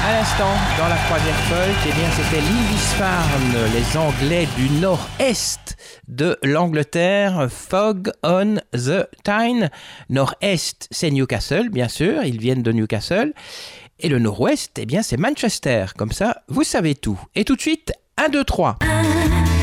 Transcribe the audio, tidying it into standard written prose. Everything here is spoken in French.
À l'instant, dans la croisière folk, eh bien, c'était Lindisfarne, les Anglais du nord-est de l'Angleterre, Fog on the Tyne. Nord-est, c'est Newcastle, bien sûr, ils viennent de Newcastle. Et le nord-ouest, eh bien, c'est Manchester. Comme ça, vous savez tout. Et tout de suite, 1, 2, 3. 1,